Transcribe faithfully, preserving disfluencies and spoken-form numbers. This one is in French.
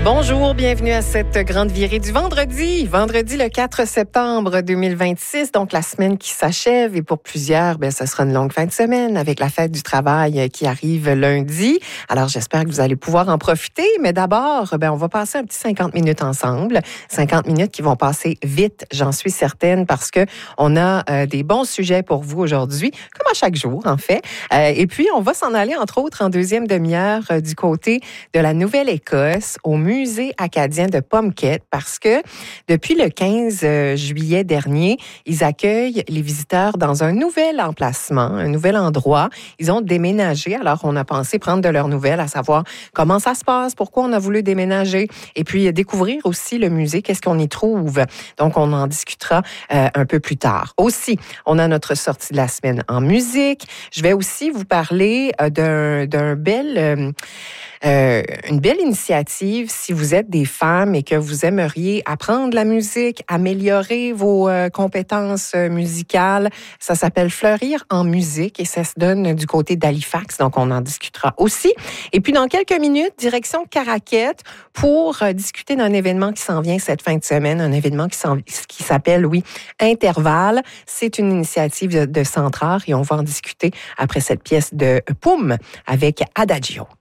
Bonjour, bienvenue à cette grande virée du vendredi. Vendredi le quatre septembre deux mille vingt-six, donc la semaine qui s'achève. Et pour plusieurs, ben, ce sera une longue fin de semaine avec la fête du travail qui arrive lundi. Alors, j'espère que vous allez pouvoir en profiter. Mais d'abord, ben, on va passer un petit cinquante minutes ensemble. cinquante minutes qui vont passer vite, j'en suis certaine, parce que on a euh, des bons sujets pour vous aujourd'hui, comme à chaque jour, en fait. Euh, et puis, on va s'en aller, entre autres, en deuxième demi-heure euh, du côté de la Nouvelle-Écosse, au Musée acadien de Pomquet, parce que depuis le quinze juillet dernier, ils accueillent les visiteurs dans un nouvel emplacement, un nouvel endroit. Ils ont déménagé, alors on a pensé prendre de leurs nouvelles, à savoir comment ça se passe, pourquoi on a voulu déménager, et puis découvrir aussi le musée, qu'est-ce qu'on y trouve. Donc, on en discutera euh, un peu plus tard. Aussi, on a notre sortie de la semaine en musique. Je vais aussi vous parler euh, d'un, d'un bel... Euh, Euh, une belle initiative si vous êtes des femmes et que vous aimeriez apprendre la musique, améliorer vos euh, compétences euh, musicales. Ça s'appelle Fleurir en musique et ça se donne du côté d'Halifax, donc on en discutera aussi. Et puis dans quelques minutes, direction Caraquette pour euh, discuter d'un événement qui s'en vient cette fin de semaine, un événement qui, s'en, qui s'appelle, oui, Intervalle. C'est une initiative de, de Centrare et on va en discuter après cette pièce de Poum avec Adagio.